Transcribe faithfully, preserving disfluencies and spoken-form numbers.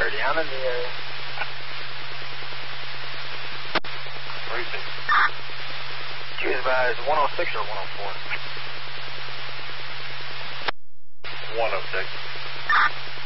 thirty. I'm in the area. Where is it? Choose advise one oh six or one oh four? one oh six.